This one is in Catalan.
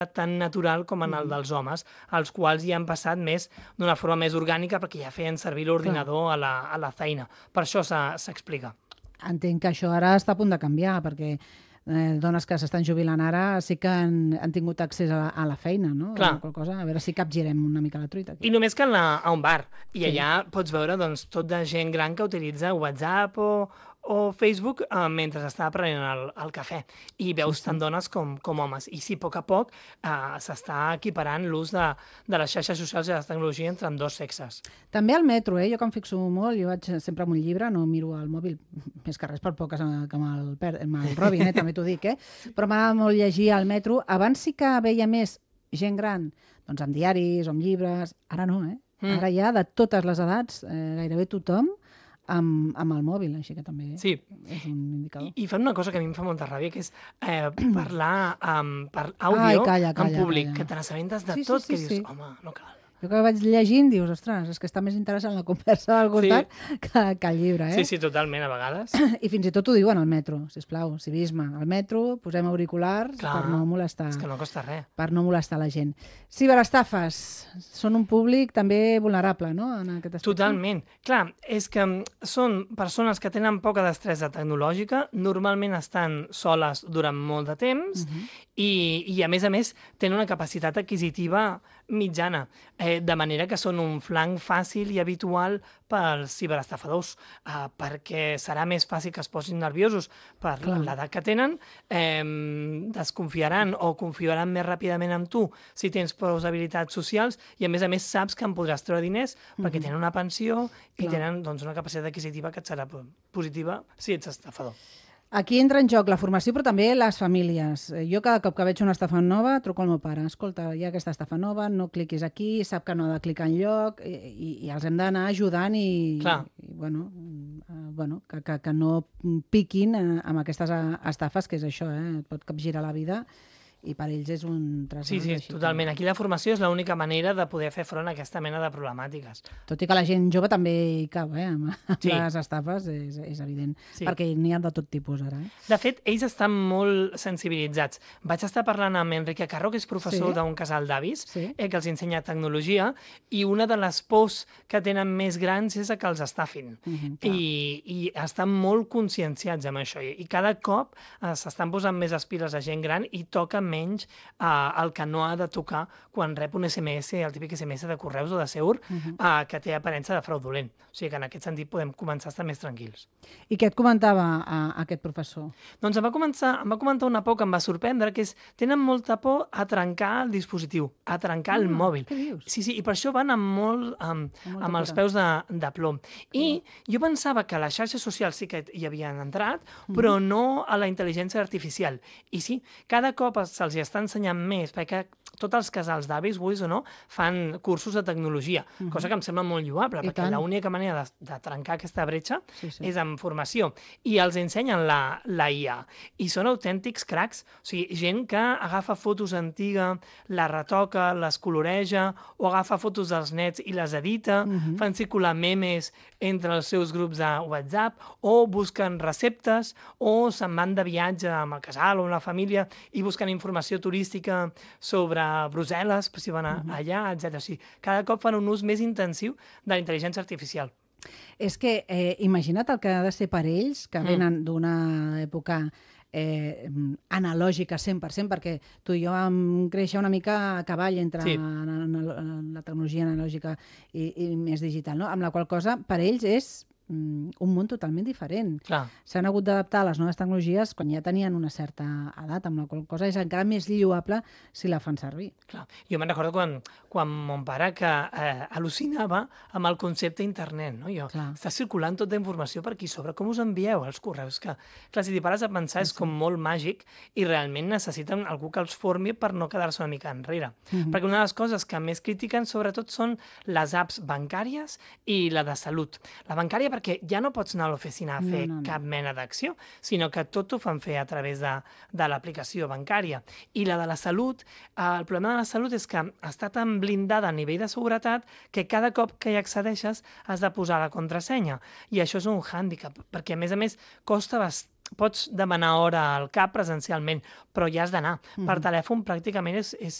tan natural com en el dels homes, als quals hi han passat més d'una forma més orgànica perquè ja feien servir l'ordinador a la feina. Per això s'explica. Entenc que això ara està a punt de canviar, perquè dones que s'estan jubilant ara sí que han tingut accés a la feina, no? Clar. Cosa, a veure si capgirem una mica la truita. Aquí. I només que anar a un bar. I allà pots veure doncs, tot de gent gran que utilitza WhatsApp o Facebook mentre està prenent el cafè. I veus tant dones com homes. I sí, a poc s'està equiparant l'ús de les xarxes socials i de la tecnologia entre ambdós sexes. També al metro, jo que em fixo molt, jo vaig sempre amb un llibre, no miro el mòbil, més que res per poc que amb el Robin, també t'ho dic, però m'agrada molt llegir al metro. Abans sí que veia més gent gran, doncs amb diaris o amb llibres, ara no, Ara ja de totes les edats, gairebé tothom, amb el mòbil, així que també és un indicador. I fan una cosa que a mi em fa molta ràbia, que és parlar per àudio en públic, que te n'assabentes de tot, que dius, home, no cal. Jo que vaig llegint, dius, ostres, és que està més interessant la conversa al costat que el llibre, Sí, totalment, a vegades. I fins i tot ho diuen al metro, sisplau, civisme. Al metro posem auriculars per no molestar. És que no costa res. Per no molestar la gent. Ciberestafes són un públic també vulnerable, no? En aquest aspecte. Totalment. Clar, és que són persones que tenen poca destresa tecnològica, normalment estan soles durant molt de temps i a més, tenen una capacitat adquisitiva mitjana, de manera que són un flanc fàcil i habitual pels ciberestafadors, perquè serà més fàcil que es posin nerviosos per l'edat que tenen, desconfiaran o confiaran més ràpidament en tu si tens prou habilitats socials i a més saps que en podràs treure diners perquè tenen una pensió i tenen una capacitat adquisitiva que et serà positiva si ets estafador. Aquí entra en joc la formació, però també les famílies. Jo cada cop que veig una estafa nova truco al meu pare. Escolta, hi ha aquesta estafa nova, no cliquis aquí, sap que no ha de clicar enlloc i els hem d'anar ajudant i que no piquin amb aquestes estafes, que és això, et pot capgirar la vida i per ells és un tresor. Sí, totalment. Aquí la formació és l'única manera de poder fer front a aquesta mena de problemàtiques. Tot i que la gent jove també hi cau, amb les estafes, és evident, perquè n'hi ha de tot tipus ara. De fet, ells estan molt sensibilitzats. Vaig estar parlant amb Enrique Carro, que és professor d'un casal d'avis, que els ensenya tecnologia, i una de les pors que tenen més grans és que els estafin. I estan molt conscienciats amb això. I cada cop s'estan posant més les piles a gent gran i toca menys el que no ha de tocar quan rep un SMS, el típic SMS de correus o de Seur, que té aparença de fraudulent. O sigui que en aquest sentit podem començar a estar més tranquils. I què et comentava aquest professor? Doncs em va comentar una por que em va sorprendre, que és tenen molta por a trencar el dispositiu, a trencar el mòbil. Què dius? Sí, i per això van amb els peus de plom. I jo pensava que a les xarxes socials sí que hi havien entrat, però no a la intel·ligència artificial. I sí, cada cop se'ls està ensenyant més, perquè tots els casals d'avis, vulguis o no, fan cursos de tecnologia, cosa que em sembla molt lloable, perquè l'única manera de trencar aquesta bretxa és amb formació. I els ensenyen la IA. I són autèntics cracs. O sigui, gent que agafa fotos antigues, les retoca, les coloreja, o agafa fotos dels nets i les edita, fan circular memes entre els seus grups de WhatsApp, o busquen receptes, o se'n van de viatge amb el casal o amb la família i busquen informació turística sobre Brussel·les, si van allà, etc. O sigui, cada cop fan un ús més intensiu de la intel·ligència artificial. És que imagina't el que ha de ser per ells, que venen d'una època analògica 100%, perquè tu i jo vam créixer una mica a cavall entre la tecnologia analògica i més digital, no? Amb la qual cosa per ells és un món totalment diferent. S'han hagut d'adaptar a les noves tecnologies quan ja tenien una certa edat, amb la qual cosa és encara més lloable si la fan servir. Jo me'n recordo quan mon pare que al·lucinava amb el concepte internet. Està circulant tota informació per aquí sobre. Com us envieu els correus? Clar, si t'hi pares a pensar és com molt màgic i realment necessiten algú que els formi per no quedar-se una mica enrere. Perquè una de les coses que més critiquen sobretot són les apps bancàries i la de salut. La bancària perquè ja no pots anar a l'oficina a fer cap mena d'acció, sinó que tot ho fan fer a través de l'aplicació bancària. I la de la salut, el problema de la salut és que està tan blindada a nivell de seguretat que cada cop que hi accedeixes has de posar la contrasenya. I això és un hàndicap, perquè a més costa pots demanar hora al CAP presencialment, però ja has d'anar. Per telèfon pràcticament és